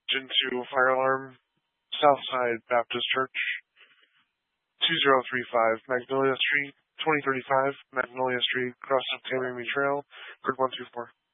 Gen 2 fire alarm, Southside Baptist Church, 2035 Magnolia Street, 2035 Magnolia Street, across the Tamiami Trail, grid 124.